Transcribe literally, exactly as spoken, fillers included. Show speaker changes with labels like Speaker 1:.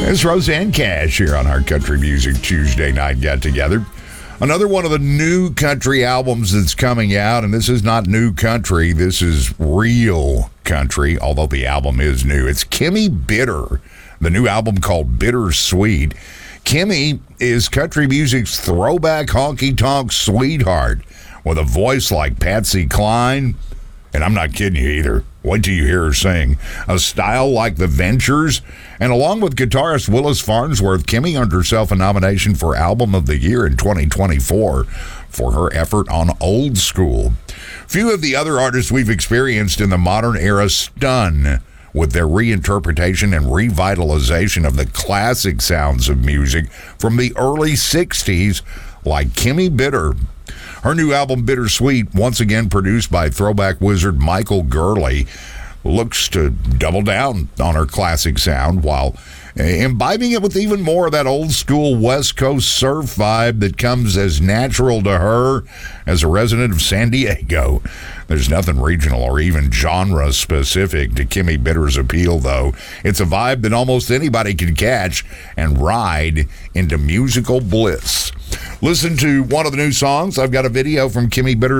Speaker 1: It's Roseanne Cash here on our Country Music Tuesday night get-together. Another one of the new country albums that's coming out, and this is not new country, this is real country, although the album is new. It's Kimmy Bitter, the new album called Bittersweet. Kimmy is country music's throwback honky-tonk sweetheart with a voice like Patsy Cline, and I'm not kidding you either. Wait till you hear her sing. A style like The Ventures. And along with guitarist Willis Farnsworth, Kimmy earned herself a nomination for Album of the Year in twenty twenty-four for her effort on Old School. Few of the other artists we've experienced in the modern era stun with their reinterpretation and revitalization of the classic sounds of music from the early sixties, like Kimmy Bitter. Her new album, Bittersweet, once again produced by throwback wizard Michael Gurley, looks to double down on her classic sound while imbibing it with even more of that old-school West Coast surf vibe that comes as natural to her as a resident of San Diego. There's nothing regional or even genre-specific to Kimmy Bitter's appeal, though. It's a vibe that almost anybody can catch and ride into musical bliss. Listen to one of the new songs. I've got a video from Kimmy Bitter.